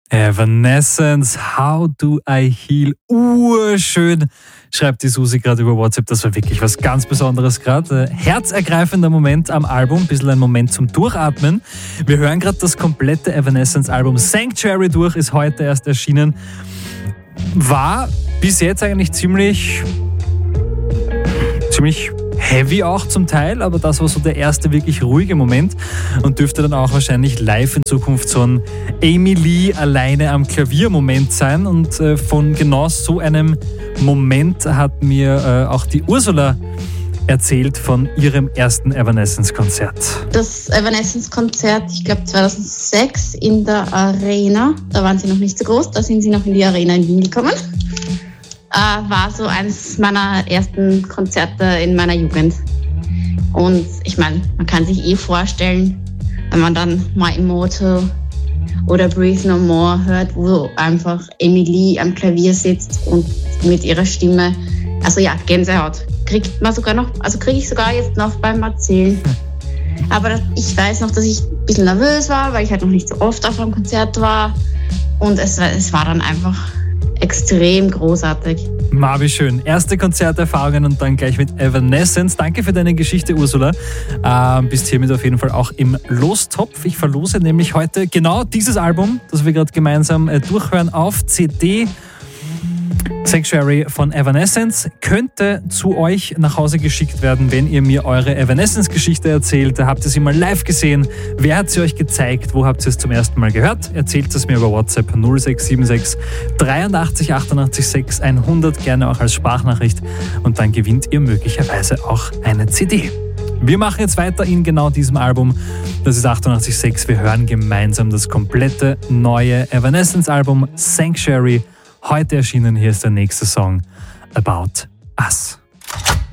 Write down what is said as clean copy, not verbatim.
Evanescence, How Do I Heal? Urschön, schreibt die Susi gerade über WhatsApp. Das war wirklich was ganz Besonderes gerade. Herzergreifender Moment am Album, ein bisschen ein Moment zum Durchatmen. Wir hören gerade das komplette Evanescence-Album Sanctuary durch, ist heute erst erschienen. War bis jetzt eigentlich ziemlich heavy auch zum Teil, aber das war so der erste wirklich ruhige Moment und dürfte dann auch wahrscheinlich live in Zukunft so ein Amy Lee alleine am Klavier-Moment sein. Und von genau so einem Moment hat mir auch die Ursula erzählt von ihrem ersten Evanescence-Konzert. Das Evanescence-Konzert, ich glaube 2006 in der Arena, da waren sie noch nicht so groß, da sind sie noch in die Arena in Wien gekommen. War so eines meiner ersten Konzerte in meiner Jugend. Und ich meine, man kann sich vorstellen, wenn man dann My Immortal oder Breathe No More hört, wo einfach Amy Lee am Klavier sitzt und mit ihrer Stimme, also ja, Gänsehaut. Kriege ich sogar jetzt noch beim Erzählen. Aber ich weiß noch, dass ich ein bisschen nervös war, weil ich halt noch nicht so oft auf einem Konzert war. Und es war dann einfach extrem großartig. Wie schön. Erste Konzerterfahrungen und dann gleich mit Evanescence. Danke für deine Geschichte, Ursula. Bist hiermit auf jeden Fall auch im Lostopf. Ich verlose nämlich heute genau dieses Album, das wir gerade gemeinsam durchhören, auf CD. Sanctuary von Evanescence könnte zu euch nach Hause geschickt werden, wenn ihr mir eure Evanescence-Geschichte erzählt. Da habt ihr sie mal live gesehen. Wer hat sie euch gezeigt? Wo habt ihr es zum ersten Mal gehört? Erzählt es mir über WhatsApp 0676 83 88 6 100, gerne auch als Sprachnachricht. Und dann gewinnt ihr möglicherweise auch eine CD. Wir machen jetzt weiter in genau diesem Album. Das ist 88.6. Wir hören gemeinsam das komplette neue Evanescence-Album Sanctuary. Heute erschienen, hier ist der nächste Song, About Us.